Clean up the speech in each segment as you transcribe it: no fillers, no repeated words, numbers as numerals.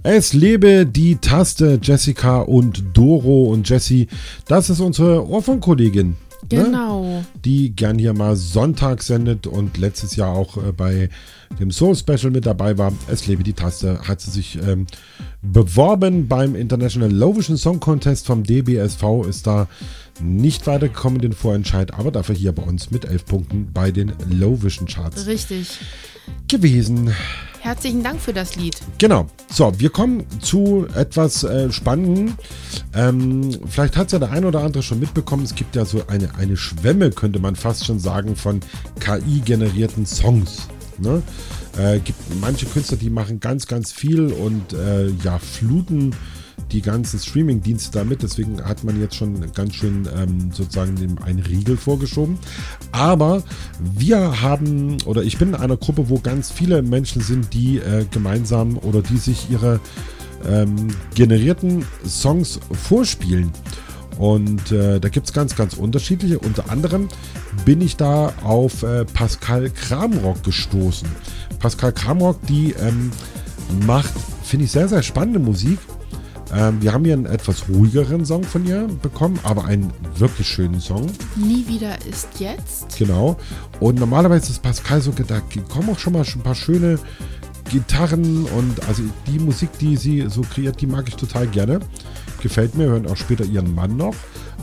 Es lebe die Taste, Jessica und Doro und Jessie. Das ist unsere Ohrfunk-Kollegin. Genau. Ne? Die gern hier mal Sonntag sendet und letztes Jahr auch bei dem Soul-Special mit dabei war. Es lebe die Taste. Hat sie sich beworben beim International Lovision Song Contest vom DBSV. Ist da nicht weitergekommen in den Vorentscheid, aber dafür hier bei uns mit 11 Punkten bei den Lovision Charts. Richtig. Gewesen. Herzlichen Dank für das Lied. Genau. So, wir kommen zu etwas Spannendem. Vielleicht hat es ja der ein oder andere schon mitbekommen. Es gibt ja so eine Schwemme, könnte man fast schon sagen, von KI-generierten Songs. Ne? Gibt manche Künstler, die machen ganz, ganz viel und fluten die ganzen Streaming-Dienste damit. Deswegen hat man jetzt schon ganz schön sozusagen dem einen Riegel vorgeschoben. Aber wir haben, oder ich bin in einer Gruppe, wo ganz viele Menschen sind, die gemeinsam oder die sich ihre generierten Songs vorspielen. Und da gibt es ganz, ganz unterschiedliche. Unter anderem bin ich da auf Pascal Kramrock gestoßen. Pascal Kramrock, die macht, finde ich, sehr, sehr spannende Musik. Wir haben hier einen etwas ruhigeren Song von ihr bekommen, aber einen wirklich schönen Song. Nie wieder ist jetzt. Genau. Und normalerweise ist Pascal so, da kommen auch schon mal ein paar schöne Gitarren und also die Musik, die sie so kreiert, die mag ich total gerne. Gefällt mir, wir hören auch später ihren Mann noch.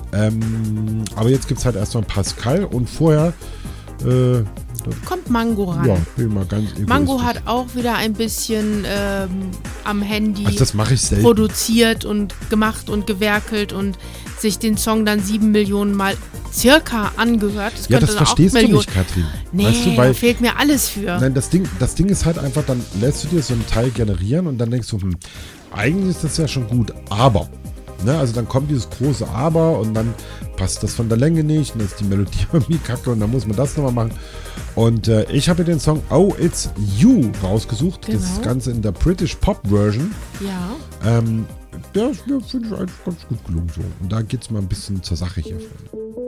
Aber jetzt gibt es halt erstmal Pascal und vorher kommt Mango rein. Ja, bin mal ganz egoistisch. Mango hat auch wieder ein bisschen am Handy das mache ich selten. Produziert und gemacht und gewerkelt und sich den Song dann 7 Millionen Mal circa angehört. Das verstehst du nicht, Katrin. Nee, weißt du, da fehlt mir alles für. Nein, das Ding ist halt einfach, dann lässt du dir so einen Teil generieren und dann denkst du, eigentlich ist das ja schon gut, aber. Ne, also dann kommt dieses große Aber und dann passt das von der Länge nicht und dann ist die Melodie irgendwie kacke und dann muss man das nochmal machen. Und ich habe den Song Oh It's You rausgesucht. Genau. Das Ganze in der British Pop Version. Ja. Der ist mir, finde ich, eigentlich ganz gut gelungen so. Und da geht es mal ein bisschen zur Sache hier.